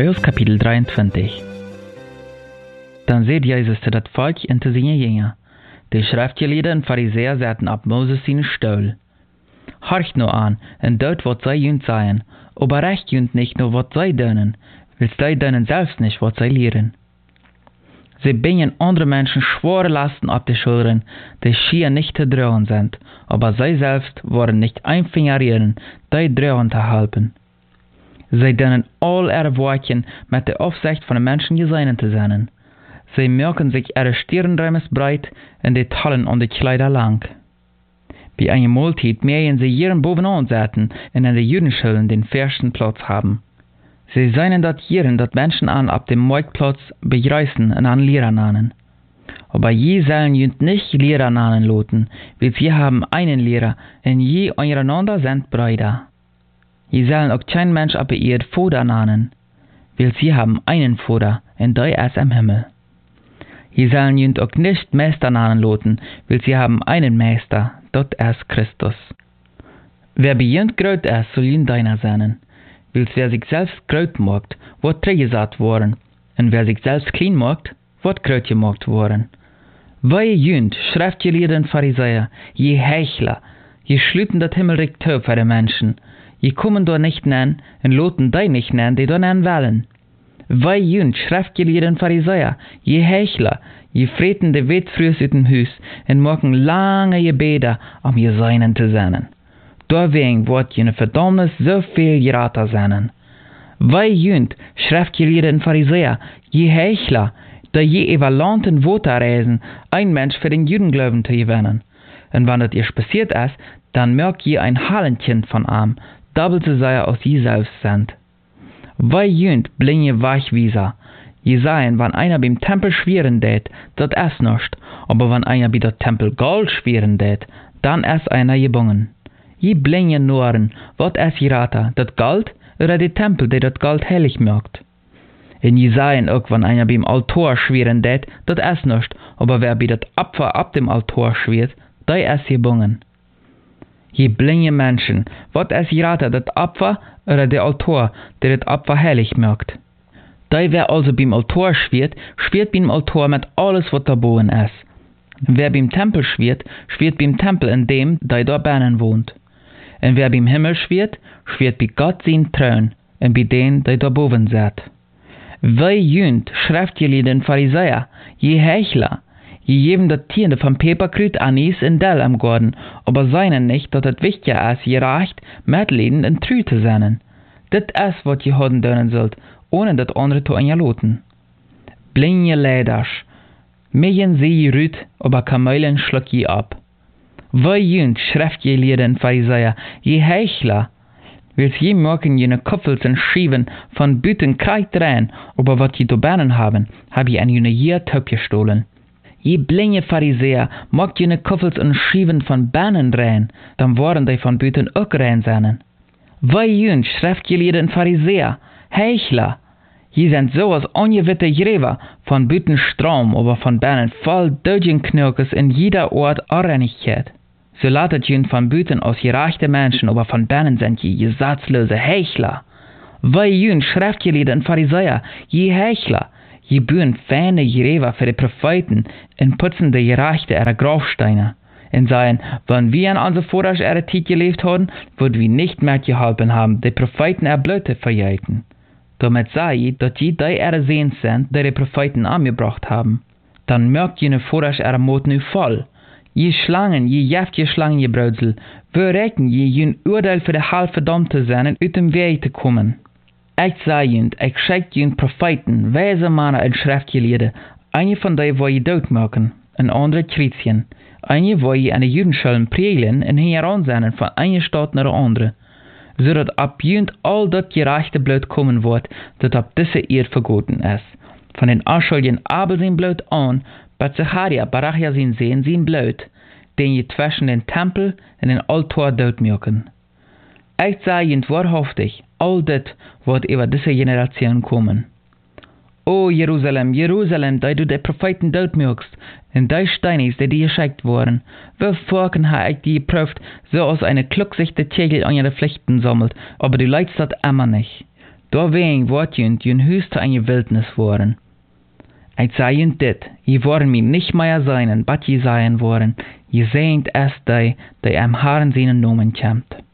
Matthäus Kapitel 23. Dann seht Jesus zu dat Volk in te seine Jünger. Die Schriftgelehrten und Pharisäer zaten ab Moses seinen Stuhl. Horcht nur an, und dort wat zij jünt seien, aber recht jünt nicht nur wat zij dönen, willst zij dönen selbst nicht wat zij lehren. Sie bringen andere Menschen schwere Lasten auf die Schultern, die schier nicht zu tragen sind, aber sie selbst wollen nicht ein Finger rühren, die tragen zu helfen. Sie dönen all ihre Wortchen mit der Aufsicht von den Menschen gesehen zu sein. Sie merken sich ihre Stirnräumes breit und die Tallen um die Kleider lang. Bei einer Mahlzeit mähen sie jeden bovenan sitzen und in den Judenschulen den ersten Platz haben. Sie seien dort jeden, dat Menschen an ab dem Marktplatz begreißen und an Lehrer nannen. Aber je sollen jünt nicht Lehrer nannen loten, weil sie haben einen Lehrer und je untereinander sind Brüder. Je sollen auch kein Mensch ab ihr Vater nannen, weil sie haben einen Vater und der ist im Himmel. Je sollen jünt auch nicht Meister nannen loten, weil sie haben einen Meister, dort ist Christus. Wer bejünt gröt ist, soll jünt deiner sein. Weil wer sich selbst gröt macht, wird trägesat worden, und wer sich selbst klein macht, wird gröt gemacht worden. Weil jünt, Schriftgelehrten Pharisäer, je Heuchler, je schlüten das Himmelreich zu für die Menschen, je kommen dort nicht nennen, und loten die nicht nennen, die dort nennen wollen. Weil jünt, Schriftgelehrten Pharisäer, je Heuchler, je freten de Wet frühs uit dem Hus, und machen lange Gebete, je seinen zu sein. Deswegen wird jene Verdammnis so viel geraten sein. Weil jünt, Schriftgelehrten Pharisäer, je Heuchler, da je evaluanten Worte reisen, ein Mensch für den Judenglauben zu gewinnen. Und wenn das ihr passiert ist, dann merkt je ein Hallenkind von ihm, doppelt so sehr als je selbst sind. Weil jünt, blinge Weichwieser, je seien, wenn einer beim Tempel schweren tät, das ist nicht, aber wenn einer bei der Tempel Gold schweren tät, dann ist einer gebunden. Je blinge Noren, wat es gerata, dat Gold oder die Tempel, die dat Gold heilig macht. Und je seien auch, wenn einer beim Altar schweren tät, dat es nicht, aber wer bei dat Opfer ab dem Altar schwert, der ist gebunden. Je blinge Menschen, wat es gerata, dat Opfer oder der Altar, der dat Opfer heilig macht. Der wer also beim Altar schwert beim Altar mit alles, was da boven ist. Wer beim Tempel schwert beim Tempel in dem, der da binnen wohnt. Und wer beim Himmel schwert bei Gott sein Thron und bei denen, der da boven sitzt. Weil jünt, Schriftgelehrten Pharisäer, je Heuchler, je geben das Tiende von Peperkrüt, Anis und Dell am Garten, aber seinen nicht, dass es wichtiger ist, gerecht, mitleden und treu zu sein. Das ist, was je haben dürfen sollt, ohne das andere zu einloten. Blinge Leiders, mähen sie rüt, aber Kamelen schluck je ab. Weil jünt, Schriftgelehrten Pharisäer, je Heuchler, will je merken jene Kopfels und Schieben von Büten kreid rein, aber wat je dobanen haben, hab je an jene Jahr Töp gestohlen. Je blinge Pharisäer, mag jene Kopfels und Schieben von Banen rein, dann waren die von Büten auch rein seinen. Weil jünt, Schriftgelehrten Pharisäer, Heuchler, je sind so als ongewitte Gräber von Büten Strom, aber von Banen voll Dödgenknirkes in jeder Ort Arreinigkeit. So latet jünt von Büten aus gerechte Menschen, aber von Banen sind je gesatzlose Heuchler. Weil jünt, Schriftgelehrten Pharisäer, je Heuchler, je bühen feine Gräber für die Propheten und putzen die Gerechte ihre Grabsteine. Und sagen, wenn wir in unserer Vorrat ihre Zeit gelebt haben, würden wir nicht mehr geholfen haben, die Propheten erblöte verjäten. Damit sei je, dass je die ihre Sehens sind, die die Propheten angebracht haben. Dann merkt jene Vorrat ihre Mut nu voll. Je Schlangen, je jäftige Schlangengebraudsel, wir recken je jün Urteil für die halb verdammt zu sein und aus dem Weg zu kommen. Ich sei jünt, ich schickt jünt Propheten, weise Männer und Schriftgelehrte, eine von denen wo je dort machen, und andere Chrétien, eine wo je an die Judenschulen prägeln und heransennen von einer Stadt nach der andere, so dass ab jünt all das gerechte Blut kommen wird, das ab dieser Erde vergoten ist. Von den Anschuldigen Abel sein Blut an, bei Zacharia, Barachia sein Blut, den je zwischen den Tempel und den Altar dort merken. Ich sage jent wahrhaftig, all das wird über diese Generation kommen. O Jerusalem, Jerusalem, da du die Propheten dort merkst, und die Steine, die dir geschickt wurden, wie Volken habe ich die geprüft, so als eine klugsichte Tegel an ihre Pflichten sammelt, aber du leidst das immer nicht. Doorwegen wordt junt jun huis te een wildnis worden. Ik zei junt dit, je worden mij nicht mehr zijn, wat je zijn worden, je zijnt es die am Herren seinen Namen kämmt.